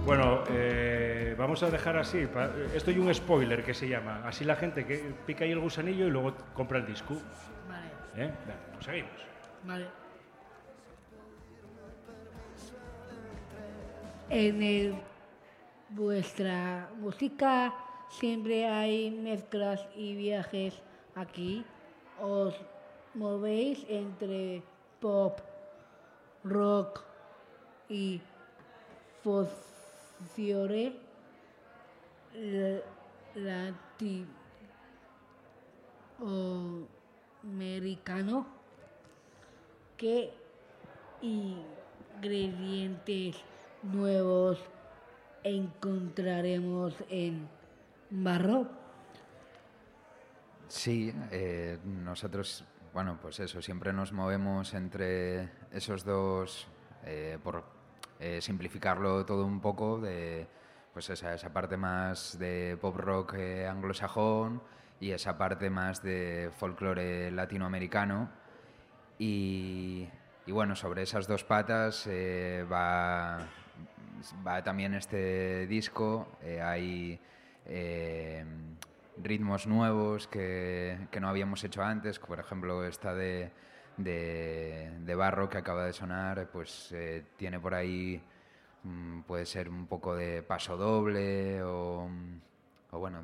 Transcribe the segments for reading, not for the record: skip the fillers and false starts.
Bueno, vamos a dejar así. Esto hay un spoiler que se llama. Así la gente que pica ahí el gusanillo y luego compra el disco. Vale, Venga, pues seguimos. vale. Vuestra música siempre hay mezclas y viajes aquí. Os movéis entre pop, rock y folclore latinoamericano. ¿Qué ingredientes nuevos encontraremos en Barro? Sí, nosotros, bueno, pues eso, siempre nos movemos entre esos dos, por simplificarlo todo un poco, de pues esa parte más de pop rock anglosajón y esa parte más de folclore latinoamericano. Y, y bueno, sobre esas dos patas va también este disco. Hay eh, ritmos nuevos que no habíamos hecho antes, por ejemplo esta de Barro que acaba de sonar, pues tiene por ahí, puede ser un poco de paso doble o bueno,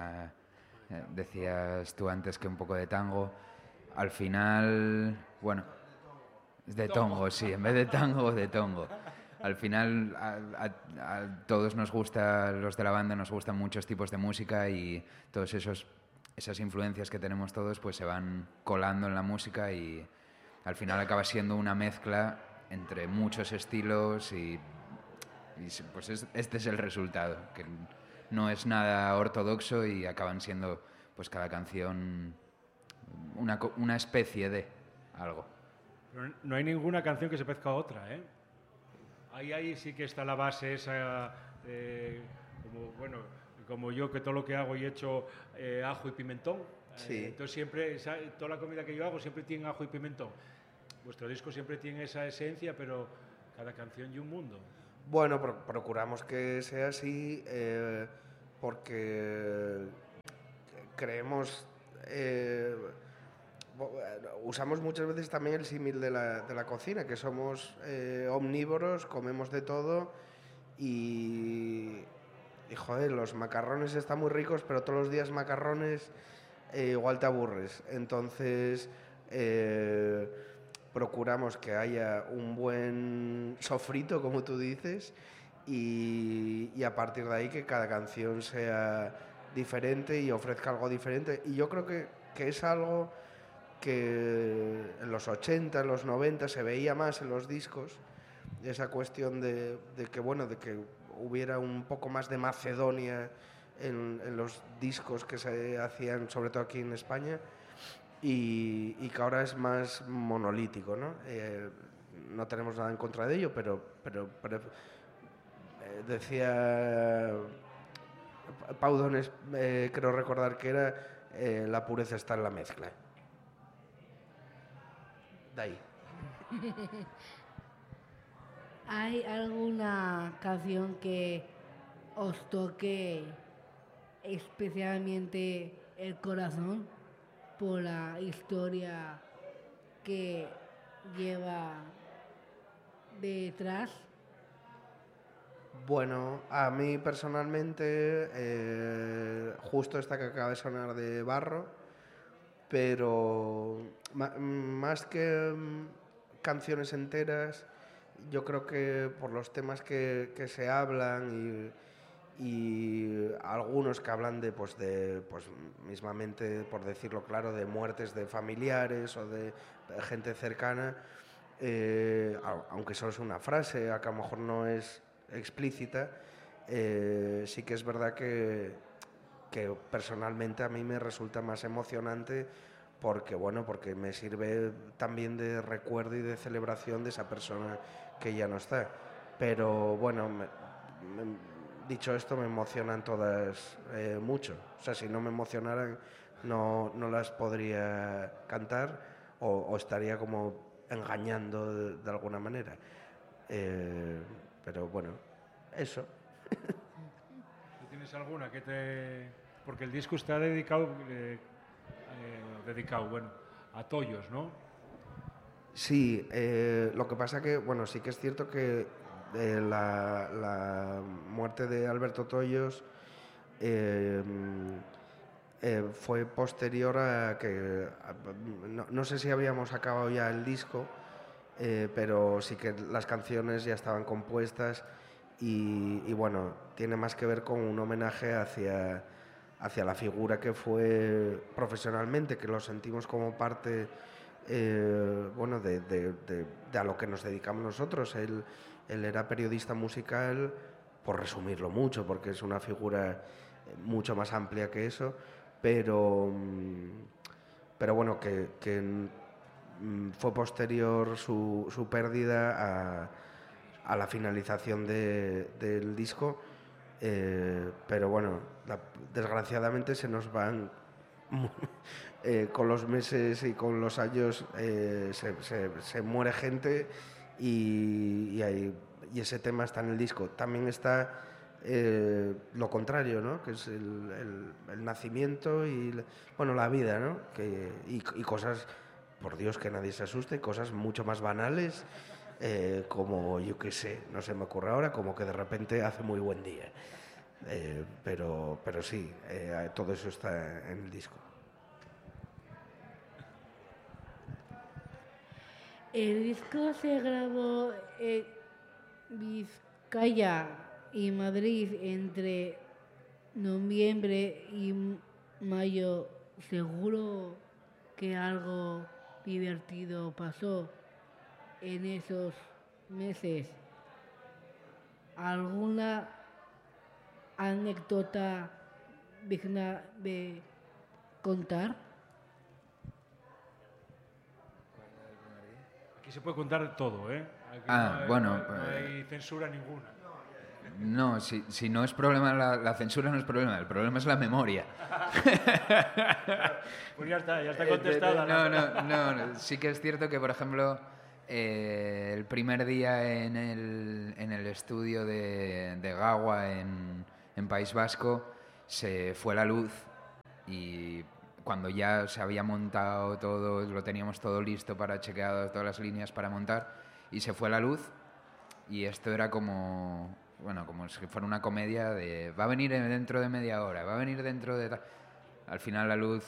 decías tú antes que un poco de tango. Al final, bueno, es de tongo, sí, en vez de tango, de tongo. Al final a todos nos gusta, los de la banda nos gustan muchos tipos de música y todos esas influencias que tenemos todos pues se van colando en la música y al final acaba siendo una mezcla entre muchos estilos y pues este es el resultado, que no es nada ortodoxo y acaban siendo pues cada canción una especie de algo. Pero no hay ninguna canción que se parezca a otra, ¿eh? Ahí sí que está la base esa, como, bueno, como yo que todo lo que hago y he hecho ajo y pimentón. Sí. Entonces siempre, toda la comida que yo hago siempre tiene ajo y pimentón. Vuestro disco siempre tiene esa esencia, pero cada canción y un mundo. Bueno, procuramos que sea así porque creemos, usamos muchas veces también el símil de la cocina, que somos omnívoros, comemos de todo y joder, los macarrones están muy ricos, pero todos los días macarrones igual te aburres. Entonces procuramos que haya un buen sofrito, como tú dices, y a partir de ahí que cada canción sea diferente y ofrezca algo diferente. Y yo creo que es algo que en los 80, en los 90 se veía más en los discos, esa cuestión de que, bueno, de que hubiera un poco más de Macedonia en los discos que se hacían, sobre todo aquí en España, y que ahora es más monolítico, ¿no? No tenemos nada en contra de ello, pero decía Pau Donés, creo recordar que era, la pureza está en la mezcla. De ahí. ¿Hay alguna canción que os toque especialmente el corazón por la historia que lleva detrás? Bueno, a mí personalmente, justo esta que acaba de sonar de Barro, pero más que canciones enteras, yo creo que por los temas que se hablan y algunos que hablan de pues mismamente, por decirlo claro, de muertes de familiares o de gente cercana, aunque solo es una frase, que a lo mejor no es explícita, sí que es verdad que personalmente a mí me resulta más emocionante porque, bueno, porque me sirve también de recuerdo y de celebración de esa persona que ya no está. Pero bueno, dicho esto, me emocionan todas mucho. O sea, si no me emocionaran, no las podría cantar o estaría como engañando de alguna manera. Pero bueno, eso. ¿Tú tienes alguna que te...? Porque el disco está dedicado, bueno, a Tollos, ¿no? Sí, lo que pasa que, bueno, sí que es cierto que la muerte de Alberto Tollos fue posterior a que, no sé si habíamos acabado ya el disco, pero sí que las canciones ya estaban compuestas y bueno, tiene más que ver con un homenaje hacia la figura que fue profesionalmente, que lo sentimos como parte bueno, de a lo que nos dedicamos nosotros. Él era periodista musical, por resumirlo mucho, porque es una figura mucho más amplia que eso, pero bueno, que fue posterior su pérdida a la finalización del disco, pero bueno, desgraciadamente se nos van con los meses y con los años, se muere gente y ese tema está en el disco. También está lo contrario, ¿no? Que es el nacimiento y bueno, la vida, ¿no? Y cosas, por Dios, que nadie se asuste, cosas mucho más banales, como, yo qué sé, no se me ocurre ahora, como que de repente hace muy buen día. Pero sí, todo eso está en el disco. El disco se grabó en Vizcaya y Madrid entre noviembre y mayo. Seguro que algo divertido pasó en esos meses. ¿Alguna anécdota digna de contar? Aquí se puede contar todo, ¿eh? Aquí bueno, no hay censura ninguna. No, si no es problema la censura, no es problema. El problema es la memoria. Pues ya está contestada. No. Sí que es cierto que, por ejemplo, el primer día en el estudio de Gaua en País Vasco se fue la luz y cuando ya se había montado todo, lo teníamos todo listo para chequear todas las líneas para montar y se fue la luz y esto era como si fuera una comedia de va a venir dentro de media hora, va a venir dentro de... Al final la luz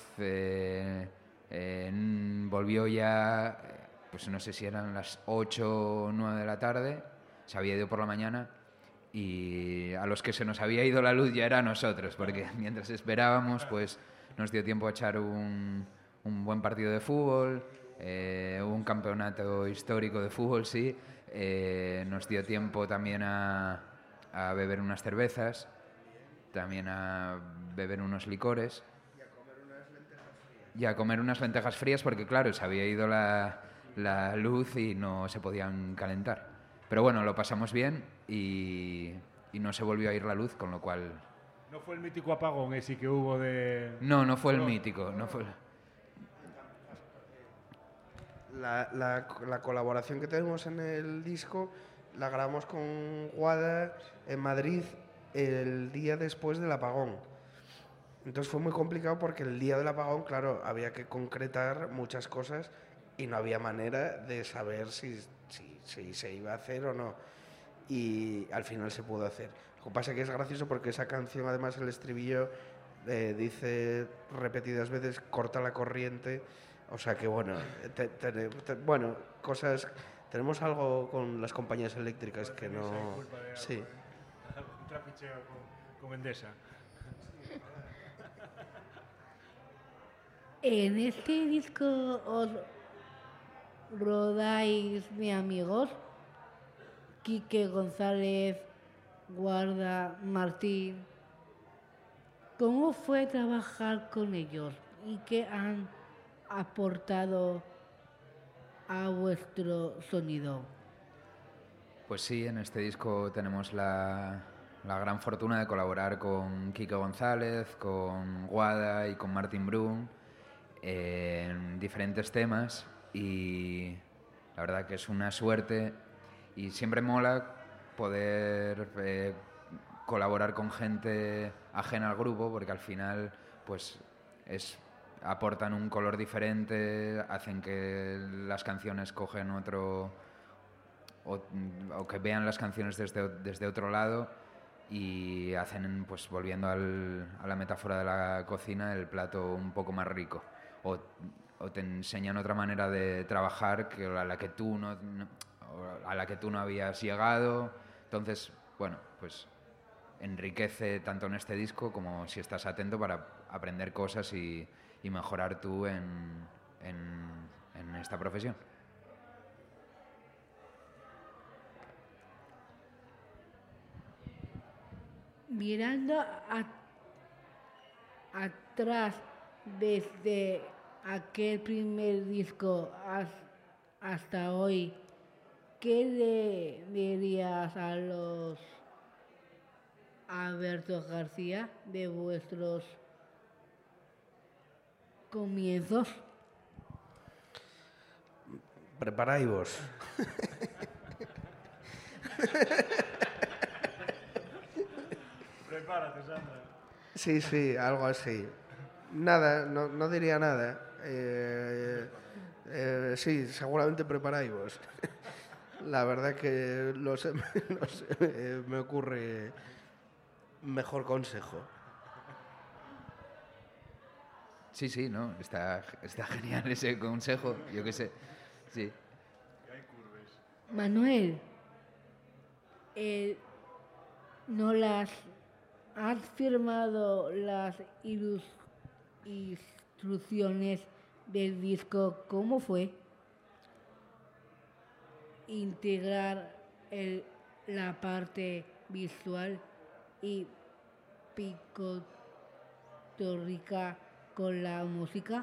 volvió ya, pues no sé si eran las 8 o 9 de la tarde, se había ido por la mañana y a los que se nos había ido la luz ya era a nosotros, porque mientras esperábamos pues nos dio tiempo a echar un buen partido de fútbol, un campeonato histórico de fútbol, sí, nos dio tiempo también a beber unas cervezas, también a beber unos licores y a comer unas lentejas frías porque claro, se había ido la luz y no se podían calentar. Pero bueno, lo pasamos bien y no se volvió a ir la luz, con lo cual... ¿No fue el mítico apagón ese que hubo de...? No fue el mítico, no fue... La colaboración que tenemos en el disco la grabamos con Guada en Madrid el día después del apagón. Entonces fue muy complicado porque el día del apagón, claro, había que concretar muchas cosas y no había manera de saber si se iba a hacer o no. Y al final se pudo hacer. Lo que pasa es que es gracioso porque esa canción, además, el estribillo dice repetidas veces, corta la corriente. O sea que, bueno, cosas... Tenemos algo con las compañías eléctricas que no... Sí. Un trapicheo con Endesa. En este disco os rodáis de amigos, Quique González, Guarda, Martín. ¿Cómo fue trabajar con ellos y qué han aportado a vuestro sonido? Pues sí, en este disco tenemos la gran fortuna de colaborar con Quique González, con Guada y con Martín Brun en diferentes temas y la verdad que es una suerte y siempre mola poder colaborar con gente ajena al grupo, porque al final pues aportan un color diferente, hacen que las canciones cogen otro, o que vean las canciones desde otro lado, y hacen, pues volviendo a la metáfora de la cocina, el plato un poco más rico, o te enseñan otra manera de trabajar a la que tú no habías llegado. Entonces, bueno, pues enriquece tanto en este disco como si estás atento para aprender cosas y mejorar tú en esta profesión. Mirando atrás desde aquel primer disco hasta hoy, ¿qué le dirías a los Alberto García de vuestros comienzos? Preparáis-vos. Prepárate, Sandra. Sí, algo así. Nada, no diría nada. Sí, seguramente preparáis-vos. La verdad que no sé, me ocurre mejor consejo. Sí, ¿no? Está genial ese consejo, yo qué sé. Sí. Manuel, ¿no las has firmado las instrucciones del disco? ¿Cómo fue integrar la parte visual y pictórica con la música?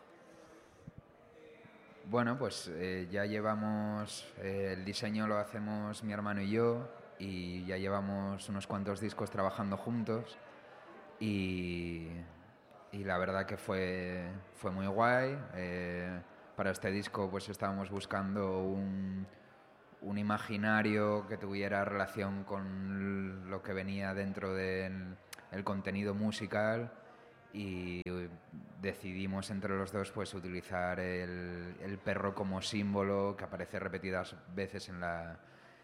Bueno, pues ya llevamos, el diseño lo hacemos mi hermano y yo, y ya llevamos unos cuantos discos trabajando juntos, y la verdad que fue muy guay. Para este disco pues estábamos buscando un imaginario que tuviera relación con lo que venía dentro del contenido musical, y decidimos entre los dos pues utilizar el perro como símbolo que aparece repetidas veces en la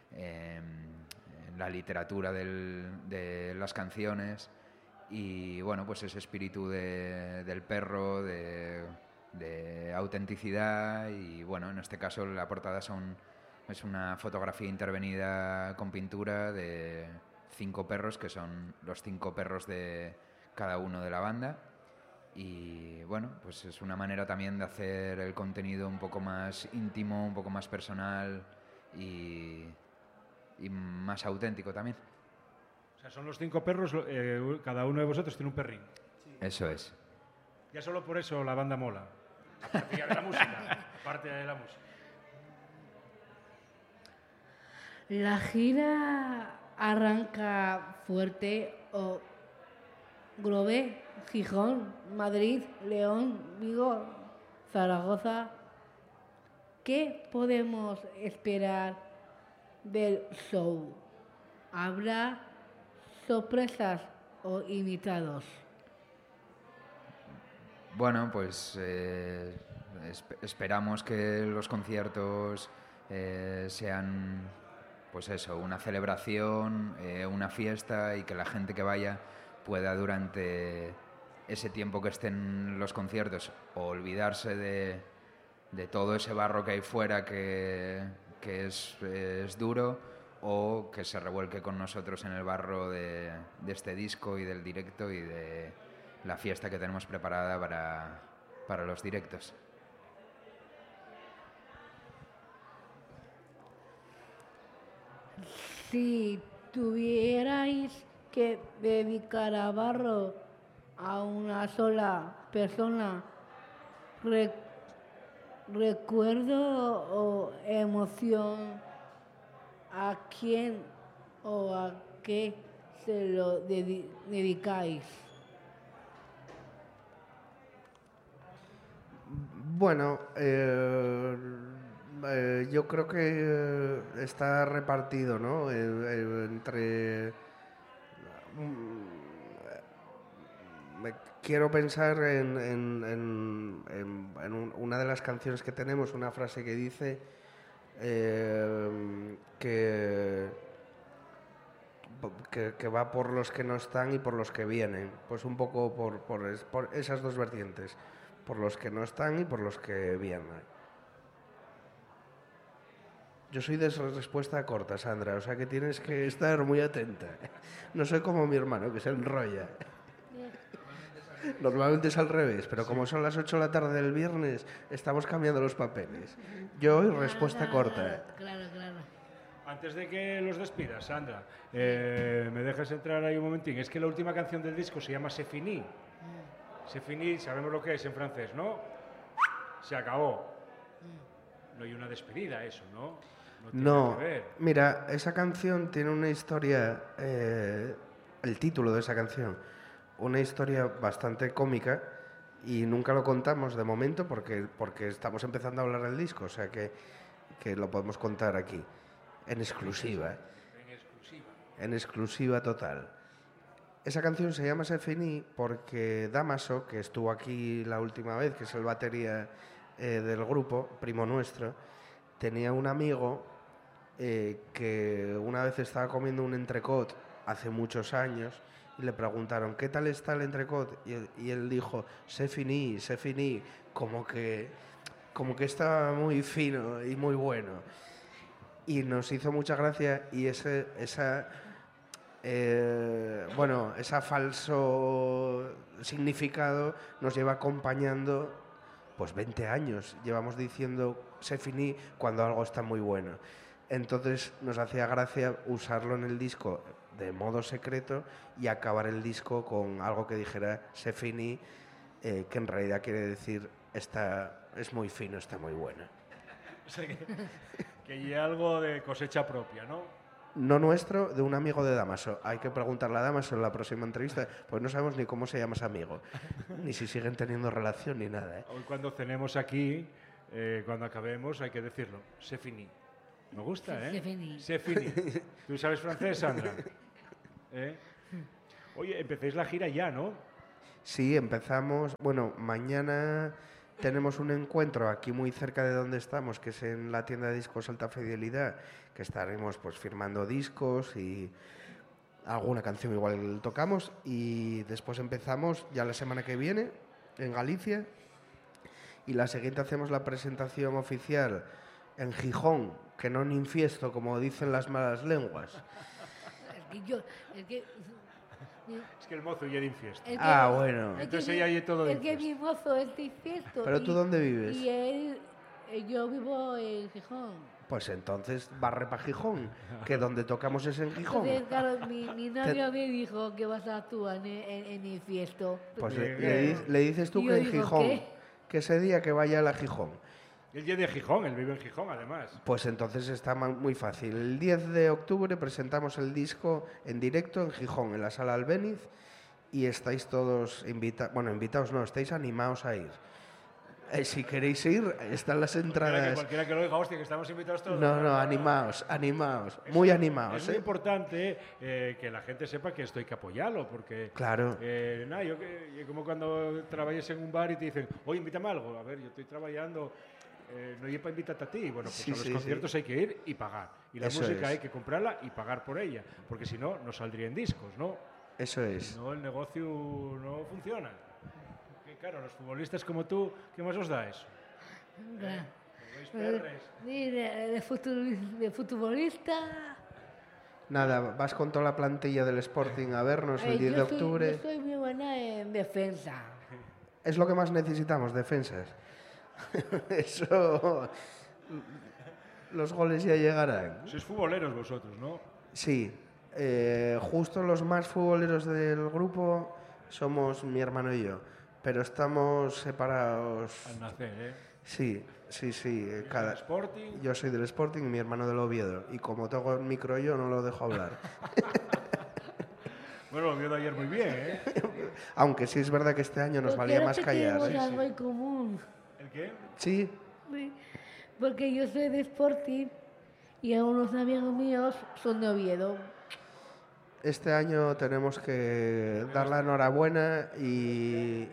literatura de las canciones, y bueno, pues ese espíritu del perro, de autenticidad. Y bueno, en este caso la portada es una fotografía intervenida con pintura de 5 perros, que son los 5 perros de cada uno de la banda. Y bueno, pues es una manera también de hacer el contenido un poco más íntimo, un poco más personal y más auténtico también. O sea, son los 5 perros, cada uno de vosotros tiene un perrín. Eso es. Ya solo por eso la banda mola. Aparte de la música. Aparte de la música. La gira arranca fuerte o Grove, Gijón, Madrid, León, Vigo, Zaragoza. ¿Qué podemos esperar del show? ¿Habrá sorpresas o invitados? Bueno, pues esperamos que los conciertos sean, pues eso, una celebración, una fiesta, y que la gente que vaya pueda durante ese tiempo que estén los conciertos olvidarse de todo ese barro que hay fuera que es duro, o que se revuelque con nosotros en el barro de este disco y del directo y de la fiesta que tenemos preparada para los directos. Si tuvierais que dedicar a barro a una sola persona, recuerdo o emoción, ¿a quién o a qué se lo dedicáis? Bueno, yo creo que está repartido, ¿no? Entre quiero pensar en una de las canciones que tenemos, una frase que dice que va por los que no están y por los que vienen. Pues un poco por esas dos vertientes, por los que no están y por los que vienen. Yo soy de respuesta corta, Sandra, o sea que tienes que estar muy atenta. No soy como mi hermano, que se enrolla. Normalmente es al revés, pero como son las 8 de la tarde del viernes, estamos cambiando los papeles. Yo hoy respuesta corta. Claro. Antes de que los despidas, Sandra, me dejas entrar ahí un momentín. Es que la última canción del disco se llama C'est fini. C'est fini, sabemos lo que es en francés, ¿no? Se acabó. No hay una despedida, eso, ¿no? No tiene nada que ver. Mira, esa canción tiene una historia, el título de esa canción, una historia bastante cómica y nunca lo contamos de momento porque estamos empezando a hablar del disco, o sea que lo podemos contar aquí, en exclusiva. En exclusiva total. Esa canción se llama C'est fini porque Damaso, que estuvo aquí la última vez, que es el batería del grupo, primo nuestro, tenía un amigo que una vez estaba comiendo un entrecot hace muchos años y le preguntaron ¿qué tal está el entrecot? Y él dijo c'est fini, como que estaba muy fino y muy bueno. Y nos hizo mucha gracia y ese falso significado nos lleva acompañando pues 20 años. Llevamos diciendo c'est fini cuando algo está muy bueno. Entonces nos hacía gracia usarlo en el disco de modo secreto y acabar el disco con algo que dijera c'est fini, que en realidad quiere decir es muy fino, está muy bueno. O sea que hay algo de cosecha propia, ¿no? No nuestro, de un amigo de Damaso. Hay que preguntarle a Damaso en la próxima entrevista, pues no sabemos ni cómo se llama ese amigo, ni si siguen teniendo relación ni nada. Hoy cuando cenemos aquí, cuando acabemos, hay que decirlo. C'est fini. Me gusta, ¿eh? C'est fini. C'est fini. ¿Tú sabes francés, Sandra? Oye, empecéis la gira ya, ¿no? Sí, empezamos. Bueno, mañana tenemos un encuentro aquí muy cerca de donde estamos, que es en la tienda de discos Alta Fidelidad, que estaremos pues firmando discos y alguna canción igual tocamos, y después empezamos ya la semana que viene en Galicia y la siguiente hacemos la presentación oficial en Gijón, que no en Infiesto, como dicen las malas lenguas. Es que el mozo ya de Infiesto. Bueno. Entonces ella y todo de Es que mi mozo es de Infiesto. ¿Pero tú dónde vives? Y yo vivo en Gijón. Pues entonces barre para Gijón, que donde tocamos es en Gijón. Entonces, claro, mi novio me dijo que vas a actuar en Infiesto. Pues le dices tú Y que yo en digo, Gijón, ¿qué? que ese día que vaya a la Gijón. Él ya de Gijón, él vive en Gijón, además. Pues entonces está muy fácil. El 10 de octubre presentamos el disco en directo en Gijón, en la Sala Albéniz, y estáis todos invitados no, estáis animados a ir. Si queréis ir, están las entradas. Cualquiera que lo diga, hostia, que estamos invitados todos. No, animaos, muy animados. Es muy importante que la gente sepa que esto hay que apoyarlo, porque... Claro. Yo como cuando trabajas en un bar y te dicen, oye, invítame algo. A ver, yo estoy trabajando, no hay para invitarte a ti. Bueno, pues a los conciertos hay que ir y pagar. Y la música hay que comprarla y pagar por ella, porque si no, no saldría en discos, ¿no? Eso es. No, el negocio no funciona. Claro, los futbolistas como tú, ¿qué más os da eso? De futbolista... Nada, vas con toda la plantilla del Sporting a vernos el 10 de octubre. Yo soy muy buena en defensa. Es lo que más necesitamos, defensas. Eso... Los goles ya llegarán. Sois futboleros vosotros, ¿no? Sí. Justo los más futboleros del grupo somos mi hermano y yo. Pero estamos separados. Al nacer, ¿eh? Sí. ¿Del Sporting? Yo soy del Sporting y mi hermano del Oviedo. Y como tengo el micro yo, no lo dejo hablar. Bueno, el Oviedo ayer muy bien, ¿eh? Aunque sí es verdad que este año nos valía más callar. Tenemos algo en común. ¿El qué? Sí. Porque yo soy de Sporting y unos amigos míos son de Oviedo. Este año tenemos que dar la enhorabuena y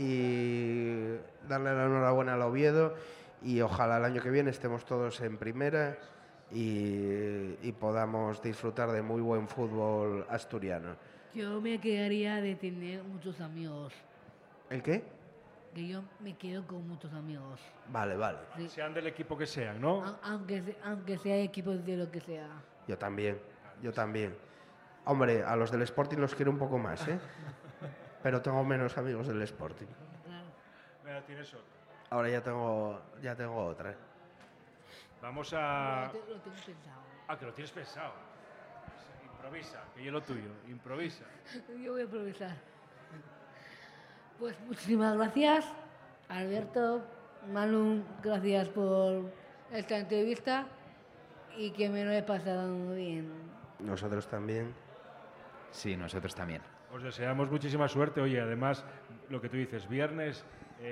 darle la enhorabuena al Oviedo y ojalá el año que viene estemos todos en primera y podamos disfrutar de muy buen fútbol asturiano. Yo me quedaría de tener muchos amigos. ¿El qué? Que yo me quedo con muchos amigos. Vale, vale. Sí. Sean del equipo que sean, ¿no? Aunque sea equipos de lo que sea. Yo también, yo también. Hombre, a los del Sporting los quiero un poco más, ¿eh? Pero tengo menos amigos del Sporting. Claro. Mira, tienes otro. Ahora ya tengo otra. Vamos a... Lo tengo pensado. Ah, que lo tienes pensado. Improvisa, que yo lo tuyo. Improvisa. Yo voy a improvisar. Pues muchísimas gracias, Alberto, Manu, gracias por esta entrevista y que me lo he pasado muy bien. Nosotros también. Sí, nosotros también. Os deseamos muchísima suerte. Oye, además, lo que tú dices, viernes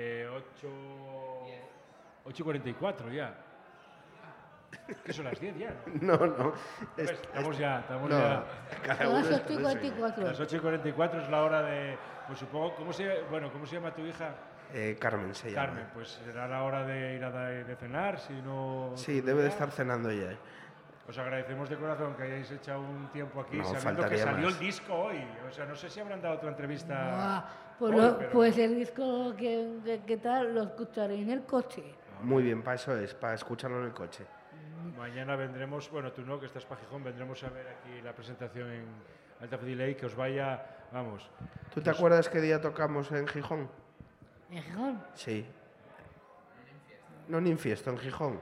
8:44 ya. Que son las 10 ya, ¿no? No. Estamos ya. Son Cada uno las está 8:44. Las 8:44 es la hora de... Pues supongo... ¿Cómo se llama tu hija? Carmen se llama. Carmen. Pues será la hora de ir de cenar, si no... Sí, debe de estar cenando ya. Os agradecemos de corazón que hayáis echado un tiempo aquí No, sabiendo que faltaría salió más. el disco hoy. O sea, no sé si habrán dado otra entrevista. Ah, hoy, pero- pues el disco que tal lo escucharé en el coche. Muy bien, para eso es, para escucharlo en el coche. Mañana vendremos, bueno, tú no, que estás para Gijón, vendremos a ver aquí la presentación en Alta Fidilei, que os vaya, vamos. ¿Tú te acuerdas qué día tocamos en Gijón? ¿En Gijón? Sí. No en Infiesto, en Gijón.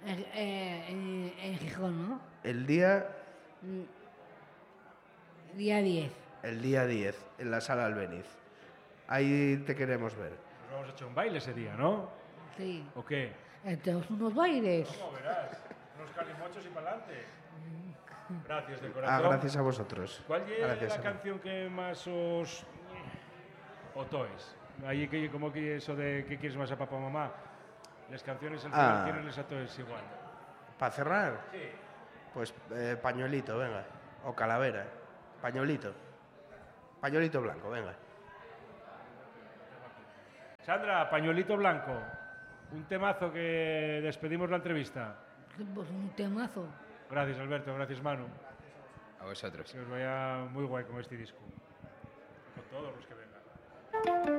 En Gijón, ¿no? El día Día 10. El día 10, en la sala Albéniz. Ahí te queremos ver. Nos vamos a echar un baile ese día, ¿no? Sí. ¿O qué? Entonces unos bailes. ¿Cómo verás? Unos calimochos y para adelante. Gracias de corazón. Gracias a vosotros. ¿Cuál es Gracias la a mí. canción que más os... o toes? Ahí que como que eso de ¿qué quieres más a papá o mamá? Las canciones al final tienen a toes igual. ¿Para cerrar? Sí. Pues pañuelito, venga. O calavera. Pañuelito. Pañuelito blanco, venga. Sandra, pañuelito blanco. Un temazo que despedimos la entrevista. Pues un temazo. Gracias, Alberto. Gracias, Manu. A vosotros. Que os vaya muy guay con este disco. Con todos los que vengan.